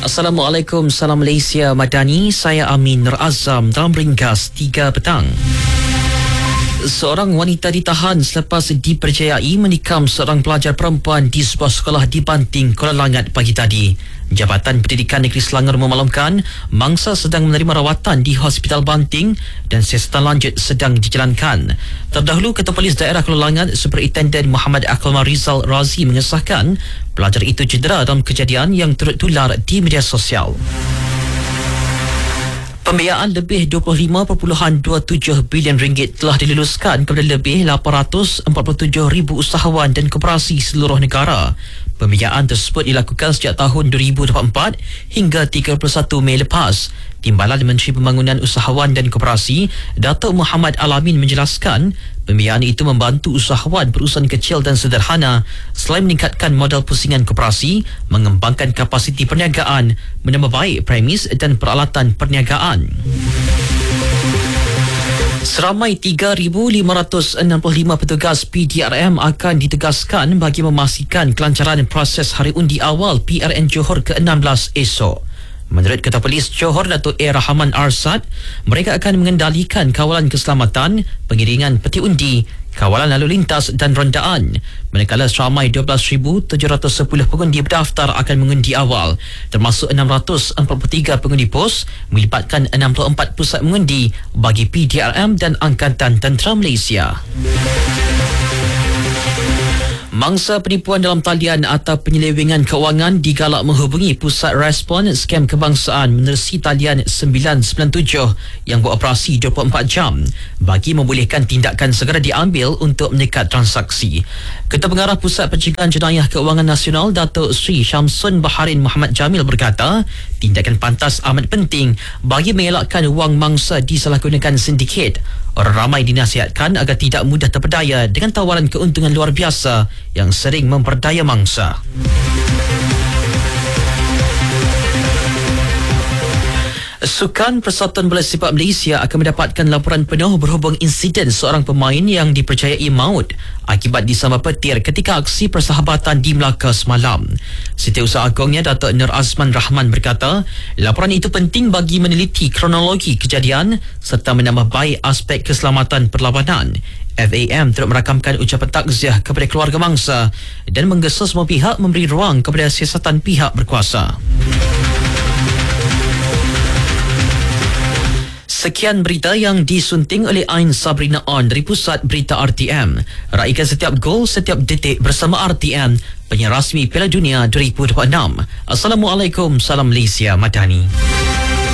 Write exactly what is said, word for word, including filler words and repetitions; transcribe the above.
Assalamualaikum, salam Malaysia Madani. Saya Amin Nur Azam dalam ringkas tiga petang. Seorang wanita ditahan selepas dipercayai menikam seorang pelajar perempuan di sebuah sekolah di Banting, Kuala Langat pagi tadi. Jabatan Pendidikan Negeri Selangor memaklumkan mangsa sedang menerima rawatan di Hospital Banting dan siasatan lanjut sedang dijalankan. Terdahulu, Ketua Polis Daerah Kuala Langat Superintenden Muhammad Akmal Rizal Razi mengesahkan pelajar itu cedera dalam kejadian yang turut tular di media sosial. Pembiayaan lebih dua puluh lima perpuluhan dua tujuh bilion ringgit telah diluluskan kepada lebih lapan ratus empat puluh tujuh ribu usahawan dan koperasi seluruh negara. Pembiayaan tersebut dilakukan sejak tahun dua ribu dua puluh empat hingga tiga puluh satu Mei lepas. Timbalan Menteri Pembangunan Usahawan dan Koperasi, Datuk Muhammad Alamin menjelaskan, pembiayaan itu membantu usahawan berusaha kecil dan sederhana selain meningkatkan modal pusingan koperasi, mengembangkan kapasiti perniagaan, menambah baik premis dan peralatan perniagaan. Seramai tiga ribu lima ratus enam puluh lima petugas P D R M akan ditugaskan bagi memastikan kelancaran proses hari undi awal P R N Johor ke enam belas esok. Menurut Ketua Polis Johor, Datuk A. Rahman Arsad, mereka akan mengendalikan kawalan keselamatan, pengiringan peti undi, kawalan lalu lintas dan rondaan. Manakala seramai dua belas ribu tujuh ratus sepuluh pengundi berdaftar akan mengundi awal, termasuk enam ratus empat puluh tiga pengundi pos, melibatkan enam puluh empat pusat mengundi bagi P D R M dan Angkatan Tentera Malaysia. Mangsa penipuan dalam talian atau penyelewengan kewangan digalak menghubungi Pusat Respon Skam Kebangsaan menerusi talian sembilan sembilan tujuh yang beroperasi dua puluh empat jam bagi membolehkan tindakan segera diambil untuk menyekat transaksi. Ketua Pengarah Pusat Pencegahan Jenayah Keuangan Nasional Datuk Sri Syamsun Baharin Muhammad Jamil berkata, tindakan pantas amat penting bagi mengelakkan wang mangsa disalahgunakan sindiket. Orang ramai dinasihatkan agar tidak mudah terpedaya dengan tawaran keuntungan luar biasa yang sering memperdaya mangsa. Sukan Persatuan Bola Sepak Malaysia akan mendapatkan laporan penuh berhubung insiden seorang pemain yang dipercayai maut akibat disambar petir ketika aksi persahabatan di Melaka semalam. Setiausaha Agongnya Datuk Nur Azman Rahman berkata, laporan itu penting bagi meneliti kronologi kejadian serta menambah baik aspek keselamatan perlawanan. F A M turut merakamkan ucapan takziah kepada keluarga mangsa dan menggesa semua pihak memberi ruang kepada siasatan pihak berkuasa. Sekian berita yang disunting oleh Ain Sabrina On dari Pusat Berita R T M. Raikan setiap gol, setiap detik bersama R T M, penyiar rasmi Piala Dunia dua ribu dua puluh enam. Assalamualaikum, salam Malaysia Madani.